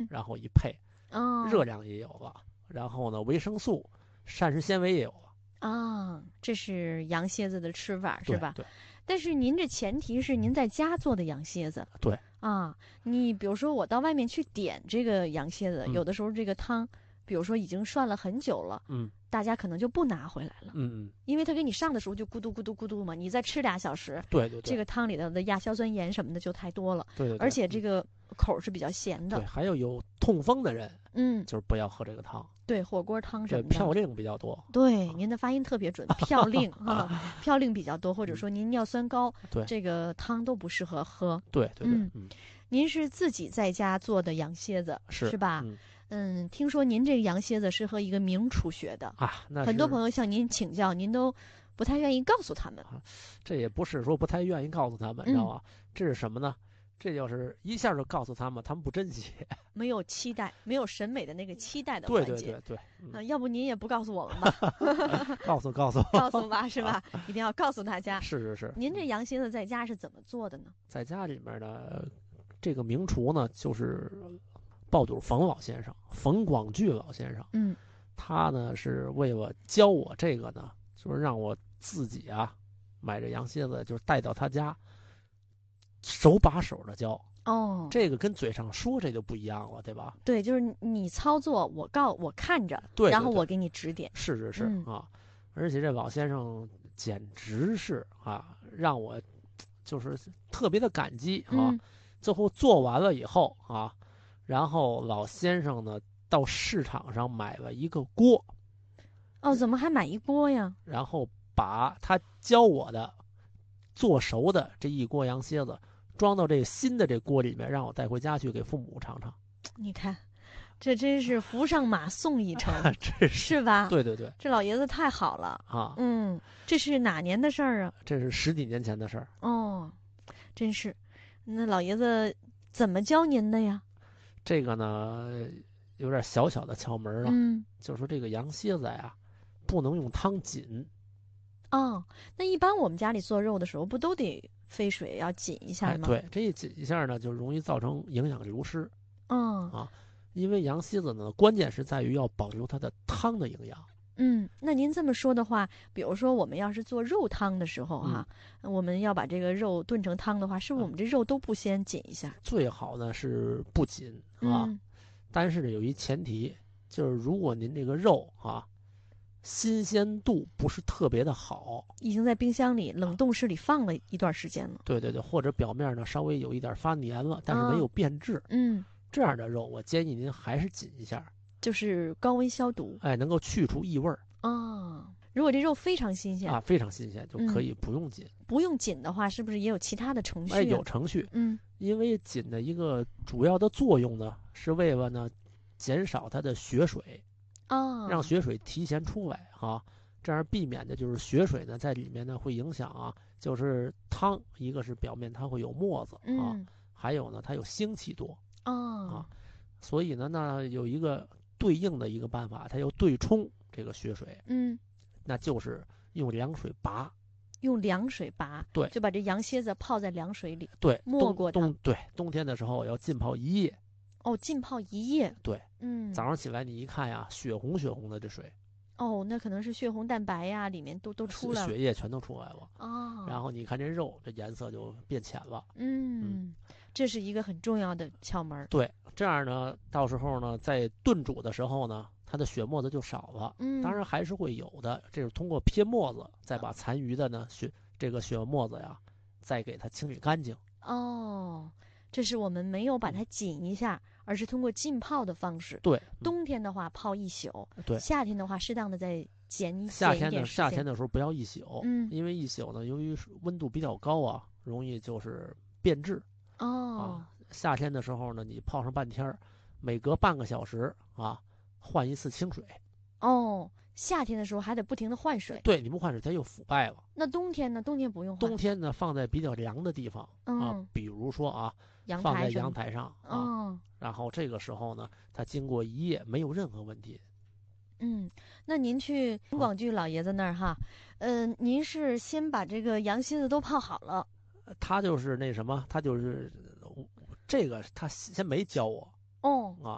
然后一配， 哦， 热量也有了，然后呢维生素、膳食纤维也有了。 啊，这是羊蝎子的吃法是吧？ 对对但是您这前提是您在家做的羊蝎子对， 啊。你比如说我到外面去点这个羊蝎子， 嗯有的时候这个汤，比如说已经涮了很久了， 嗯大家可能就不拿回来了， 嗯， 因为他给你上的时候就咕嘟咕嘟咕嘟嘛，你再吃2小时， 对对对， 这个汤里头的亚硝酸盐什么的就太多了， 对对， 而且这个口是比较咸对， 的。 还有痛风的人， 嗯， 就是不要喝这个汤， 对，火锅汤什对， 么的。 嘌呤比较多。 对，您的发音特别准，嘌呤啊，嘌呤比较多，或者说您尿酸高， 对这个汤都不适合喝。 对对对， 您是自己在家做的羊蝎子是吧？听说您这个羊蝎子是和一个名厨学的啊，那很多朋友向您请教，您都不太愿意告诉他们。 这也不是说不太愿意告诉他们，知道吧？这是什么呢？这就是一下就告诉他们，他们不珍惜， 没有期待，没有审美的那个期待的对环节。 对， 要不您也不告诉我们吧？ 告诉告诉吧，是吧？一定要告诉大家。 是。 您这羊蝎子在家是怎么做的呢？ 在家里面呢，这个名厨呢就是爆肚冯老先生，冯广聚老先生。他呢是为了教我这个呢，就是让我自己啊买这羊蝎子，就是带到他家。手把手的教这个跟嘴上说这就不一样了，对吧？ 对，就是你操作，我看着， 对， 然后我给你指点。 是啊，而且这老先生简直是啊，让我就是特别的感激啊。最后做完了以后啊，然后老先生呢到市场上买了一个锅。 哦，怎么还买一锅呀？ 然后把他教我的做熟的这一锅羊蝎子装到这新的这锅里面，让我带回家去给父母尝尝。 你看，这真是扶上马送一程， 这是吧？ 对对对， 这老爷子太好了啊！ 这是哪年的事儿啊？ 这是10几年前的事儿。 哦，真是。那老爷子怎么教您的呀？ 这个呢，有点小小的窍门啊。就是说这个羊蝎子呀，不能用汤紧。 哦，那一般我们家里做肉的时候，不都得沸水要紧一下吗？ 对，这一紧一下呢，就容易造成营养流失。因为羊蝎子呢，关键是在于要保留它的汤的营养。 那您这么说的话，比如说我们要是做肉汤的时候我们要把这个肉炖成汤的话，是不是我们这肉都不先紧一下？ 最好呢是不紧但是有一前提，就是如果您这个肉新鲜度不是特别的好， 已经在冰箱里冷冻室里放了一段时间了。 对对对，或者表面呢稍微有一点发黏了，但是没有变质。这样的肉我建议您还是紧一下， 就是高温消毒， 能够去除异味。 如果这肉非常新鲜非常新鲜就可以不用紧。 不用紧的话，是不是也有其他的程序？ 有程序。因为紧的一个主要的作用呢，是为了呢减少它的血水。让血水提前出来这样避免的就是血水呢在里面呢会影响就是汤，一个是表面它会有沫子还有呢它有腥气多所以呢那有一个对应的一个办法，它要对冲这个血水那就是用凉水拔。 用凉水拔， 对， 就把这羊蝎子泡在凉水里， 对， 没过它。 冬天的时候要浸泡1夜。 浸泡1夜。 对，早上起来你一看呀，血红血红的这水。 那可能是血红蛋白呀，里面都出来了， 血液全都出来了然后你看这肉，这颜色就变浅了。 这是一个很重要的窍门。 对，这样呢，到时候呢，在炖煮的时候呢，它的血沫子就少了。当然还是会有的，这是通过撇沫子，再把残余的呢这个血沫子呀，再给它清理干净。 这是我们没有把它紧一下，而是通过浸泡的方式。 对， 冬天的话泡1宿， 对， 夏天的话适当的再减一点夏天的时候不要1宿，因为1宿呢，由于温度比较高容易就是变质。夏天的时候呢，你泡上半天，每隔半个小时换一次清水。 夏天的时候还得不停的换水。 对，你不换水它又腐败了。 那冬天呢？冬天不用换。 冬天呢，放在比较凉的地方比如说放在阳台上然后这个时候呢，它经过1夜没有任何问题。 那您去陈广聚老爷子那儿您是先把这个羊蝎子都泡好了？ 他就是那什么，他就是这个他先没教我